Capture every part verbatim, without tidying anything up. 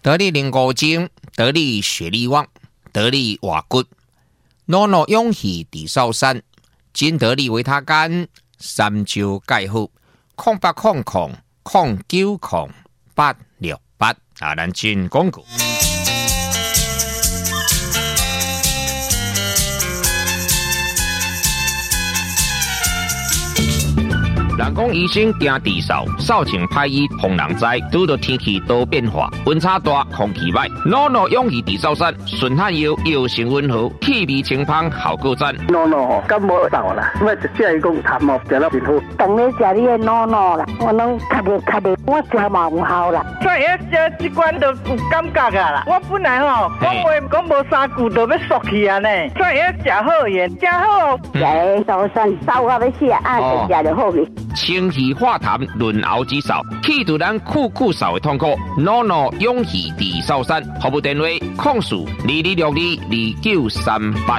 得力灵骨精，得力血力旺，得力瓦骨，诺诺勇气地少山，金得力维他干，三焦钙护，空八空空空九空八六八啊，咱进广告。人讲医生惊地扫，扫清歹医防人灾。拄到天气多变化，温差大，空气歹，诺诺勇气地扫山，顺汗药药性温和，气味清芳，效果赞。 诺诺感冒扫啦，我就只系讲痰毛食了真好。 当你食你的诺诺啦，我拢咳的咳的，我食嘛有效啦。 所以食这罐就有感觉啊啦。我本来吼讲话讲无三句就要缩去啊呢，所以食好盐，食好。 食早餐扫到要死啊，就食就好去。 清气化痰，润喉止扫，去除咱酷酷扫的痛苦。诺诺勇气地扫山，服务电话：控诉二二六二二九三八。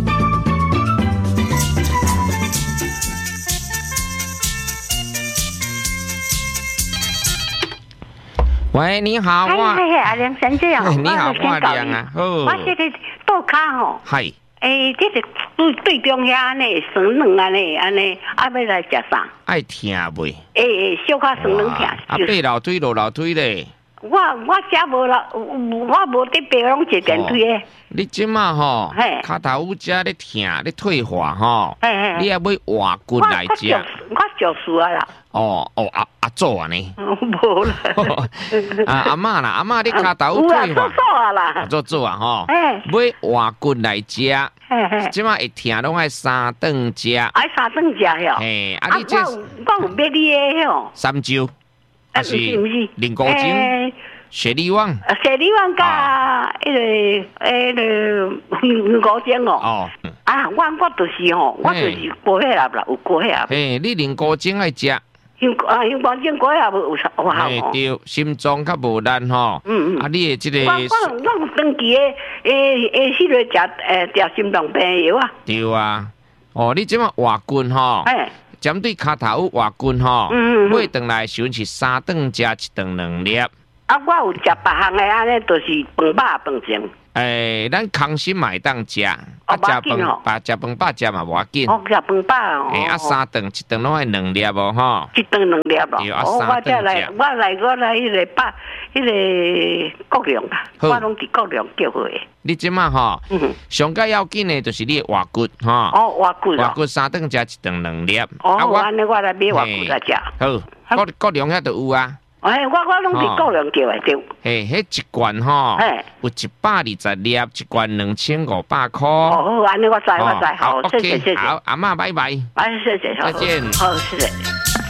喂，你好啊！ 嘿嘿，阿梁先生啊， 你好，我梁啊，好。 我这个倒卡吼， 系。 诶，这个对对中遐安尼酸软安尼安尼，啊要来食啥？ 爱疼袂？ 诶诶，小可酸软疼。 啊，爬楼梯落楼梯咧。 我我遮无啦，我无得爬，拢坐电梯诶。 你即马吼，骹头有遮咧疼咧退化吼，你也要换骨来食。 我就输啊啦。 哦哦，阿阿祖啊呢？ 无啦。 啊阿嬷啦，阿嬷你骹头有退化。 做做啊啦。 做做啊吼。要换骨来食。即马会疼拢爱三顿食。 爱三顿食哟。 嘿，啊你这我有买你诶哟。 三焦。啊是。灵骨精。血力旺， 血力旺加迄个迄个灵骨精哦。哦。啊，我我就是吼，我就是过血压啦，有过血压。 嘿，你灵骨精爱食。 灵啊，灵骨精过血压有有效哦。 嘿，对，心脏较无力吼。嗯嗯。啊，你的这个。 我我我有长期诶诶诶，迄个食诶食心脏病药啊。 对啊。哦，你即马活筋吼。嘿。针对骹头有活筋吼。嗯嗯。买顿来时阵是三顿食一顿两粒。 啊，我有食别项的安尼，就是饭饱饭前。 诶，咱康心嘛会当食，啊食饭饱食饭饱食嘛无要紧。 哦，食饭饱哦。 诶，啊三顿一顿拢爱两粒哦吼。 一顿两粒哦。 对，啊三顿食。 我来我来迄个百迄个国良啦，我拢伫国良叫货的。 你即马吼，上介要紧的就是你活骨吼。 哦，活骨活骨三顿食一顿两粒。 哦，安尼我来买活骨来食。 好，国国良遐都有啊。 哎，我我拢是国良叫的对。 嘿，迄一罐吼，有一百二十粒，一罐两千五百块。 哦，安尼我知我知，好，谢谢谢谢。 好，阿嬷拜拜。 哎，谢谢， 再见。 好，谢谢。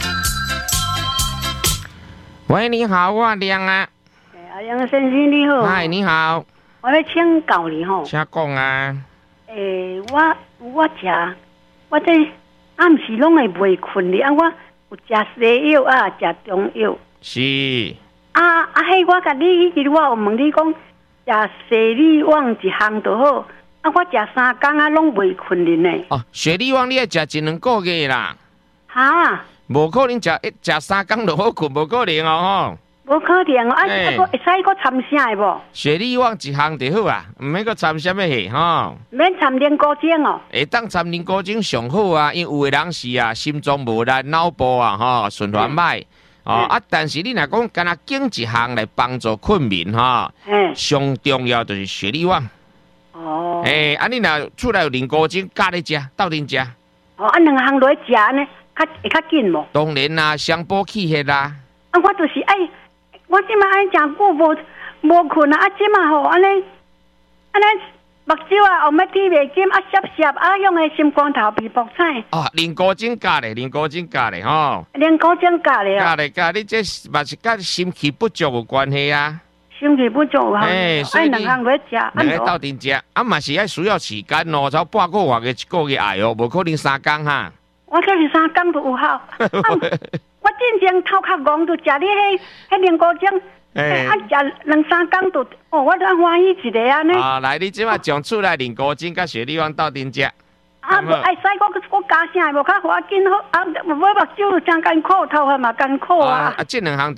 喂，你好，我梁啊。 阿梁先生你好。 嗨，你好。 我要请教你吼。 请讲啊。 诶，我我食，我这暗时拢会袂困哩，啊，我有食西药啊，食中药。 是啊啊！迄我甲你迄日我有问你讲，食血力旺一项就好。啊，我食三工啊，拢袂困哩呢。 哦，血力旺你要食一两个月啦。 哈？ 无可能食一食三工就好困，无可能哦吼。无可能哦，啊，会会使个掺啥的无？ 血力旺一项就好啊，唔免个掺什么戏吼。 免掺灵骨精哦。 会当掺灵骨精上好啊，因为有的人是啊，心脏无力、脑部啊，吼循环歹。哦啊！但是你若讲干那经一项来帮助困眠哈，上重要就是血力旺。哦。诶，啊你若厝内有灵骨精，加咧食，斗阵食。 哦，啊两项落食呢，较会较紧无？ 当然啦，相补气血啦。 啊，我就是爱，我即马爱食久无无困啊，啊即马吼安尼安尼。目睭啊，后尾睇袂见啊，涩涩啊，用个心肝头皮薄菜。 哦，灵骨精加咧，灵骨精加咧吼。 灵骨精加咧啊。加咧加，你这嘛是甲心气不足有关系啊。 心气不足啊。哎，所以两项来食，两个斗阵食，啊嘛是爱需要时间咯，才半个月个一个月爱哦，无可能三工哈。 我可是三工都有效。我之前头壳戆就食你迄迄灵骨精。哎，啊，食两三工就哦，我都欢喜一个安尼。 啊，来，你即马将厝内灵骨精甲血力旺斗阵食。 啊，无爱使我我加啥无较花紧好，啊，我目睭真艰苦，头发嘛艰苦啊。 啊，这两项就好。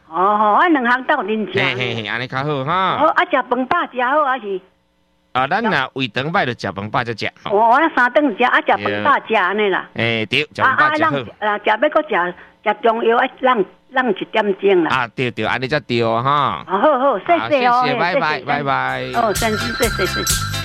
哦吼，啊两项斗阵食。 嘿嘿嘿，安尼较好哈。 好，啊食饭饱食好还是？ 啊，咱若胃肠歹就食饭饱才食。 哦，我三顿食，啊食饭饱食安尼啦。 诶，对，食饭饱食好。 啊，食要搁食食中药，啊让让一点钟啦。 啊，对对，安尼才对哦哈。 好好，谢谢哦， 谢谢，拜拜，拜拜。 哦，先生，谢谢谢谢。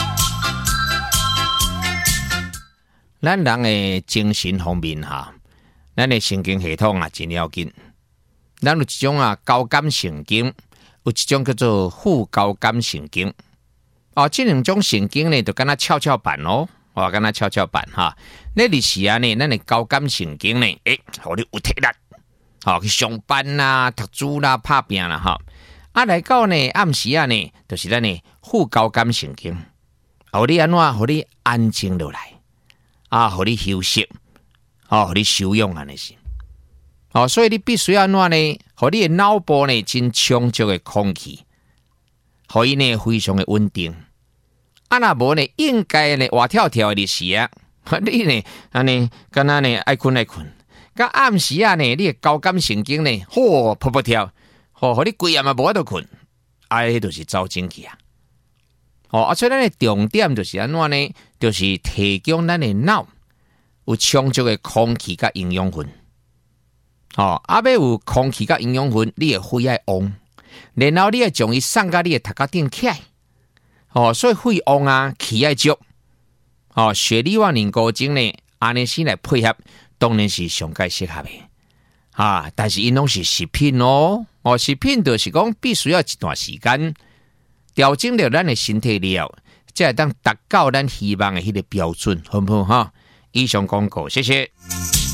咱人的精神方面哈，咱的神经系统啊真要紧。咱有一种啊交感神经，有一种叫做副交感神经。哦，这两种神经呢，就敢若跷跷板哦，哦，敢若跷跷板哈。那日时啊呢，咱的交感神经呢，诶、欸，互你有体力，好、哦、去上班啦、读书啦、拍拼啦哈。啊，来到呢暗时啊呢，就是咱的副交感神经，互你安怎，互你安静落来。啊，互你休息，哦，互你休养安尼是，哦，所以你必须要安怎呢？互你的脑部呢，真充足的空气，互伊呢非常的稳定。啊，若无呢，应该呢活跳跳的日时啊，你呢安尼，敢若呢爱困爱困，甲暗时啊呢，你的交感神经呢，嚯噗噗跳，哦，互你规夜嘛无法度困，啊，迄就是走精气啊。哦，啊，所以咱的重点就是安怎呢？就是提供咱的脑有充足的空气甲营养分。哦，啊，要有空气甲营养分，你的肺要旺，然后你要将伊送到你的头壳顶起来。哦，所以肺旺啊，气要足。哦，血里瓦凝固精呢，安尼先来配合，当然是上界适合的。啊，但是因拢是食品哦，哦，食品就是讲必须要一段时间。调整了咱的身体了，才会当达到咱希望的迄个标准，好不好哈？以上广告，谢谢。